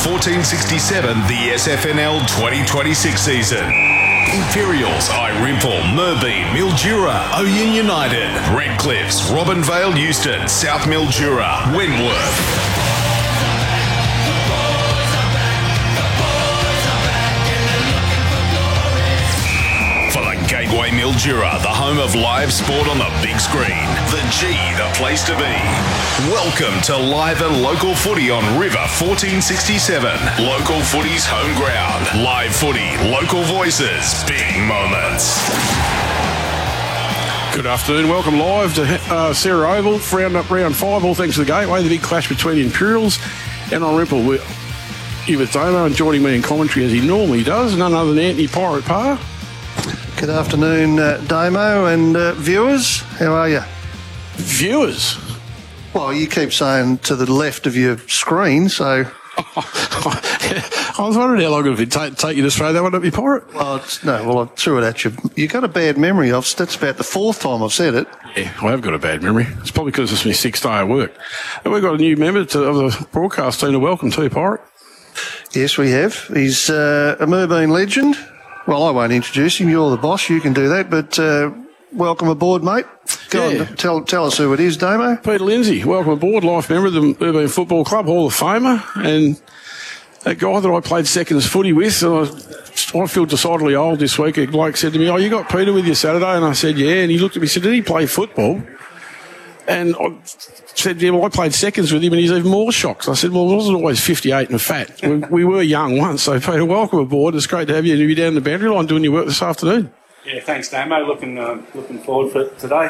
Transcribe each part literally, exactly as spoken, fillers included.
fourteen sixty-seven, the S F N L twenty twenty-six season. Imperials, Irimple, Merbein, Mildura, Oyen United, Redcliffs, Robinvale, Euston, South Mildura, Wentworth. Gateway Mildura, the home of live sport on the big screen. The G, the place to be. Welcome to live and local footy on River fourteen sixty-seven. Local footy's home ground. Live footy, local voices, big moments. Good afternoon. Welcome live to uh, Sarah Oval, round up round five, all thanks to the Gateway, the big clash between Imperials and Irimple. We're here with Damo and joining me in commentary as he normally does, none other than Anthony Pirate Parr. Good afternoon, uh, Damo and uh, viewers. How are you? Viewers? Well, you keep saying to the left of your screen, so... I was wondering how long it would take, take you to throw that one at me, Pirate. Well, it's, no, well, I threw it at you. You got a bad memory. I've, that's about the fourth time I've said it. Yeah, I have got a bad memory. It's probably because it's my sixth day at work. And we've got a new member to, of the broadcast team to welcome to, Pirate. Yes, we have. He's uh, a Merbein legend. Well, I won't introduce him. You're the boss. You can do that. But uh, welcome aboard, mate. Go yeah. on, tell, tell us who it is, Damo. Peter Lindsay, welcome aboard, life member of the Merbein Football Club, Hall of Famer, and a guy that I played seconds footy with. And I, I feel decidedly old this week. A bloke said to me, "Oh, you got Peter with you Saturday?" And I said, "Yeah." And he looked at me and said, "Did he play football?" And I said, "Yeah, well, I played seconds with him," and he's even more shocked. I said, "Well, I wasn't always fifty-eight and fat. We, we were young once." So, Peter, welcome aboard. It's great to have you. You'll be down the boundary line doing your work this afternoon. Yeah, thanks, Damo. Looking uh, looking forward for today.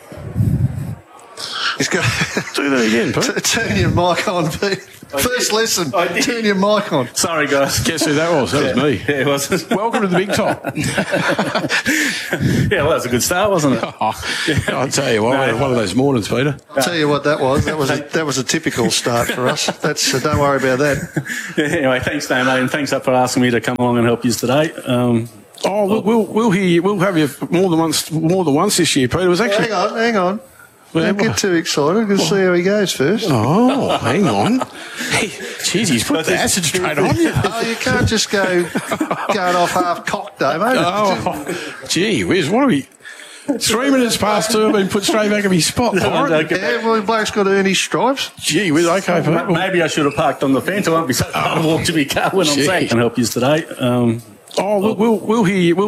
He's got do that again, Pete. Turn your mic on, Pete. First lesson. Turn your mic on. Sorry, guys. Guess who that was? That was me. Yeah, it was. Welcome to the big top. Yeah, well, that was a good start, wasn't it? Oh, I'll tell you what, no, one of those mornings, Peter. I'll tell you what that was. That was a, that was a typical start for us. That's uh, don't worry about that. Yeah, anyway, thanks, Damo, and thanks up for asking me to come along and help you today. Um, oh, we'll, we'll we'll hear you. We'll have you more than once more than once this year, Peter. It was actually. Hang on, hang on. Well, Don't get too excited. We'll see how he goes first. Oh, hang on. Hey, geez, he's put the acid straight on you. Oh, you can't just go going off half cocked, though, mate. Oh, gee whiz, what are we... Three minutes past two, I've been put straight back in my spot. No, Right? Yeah, well, the bloke's got to earn his stripes. Gee whiz, okay, Pete. Maybe I should have parked on the fence. I won't be so far to walk to my car when I'm Gee. safe and help you today. Um, Oh, we'll, we'll, we'll hear you. We'll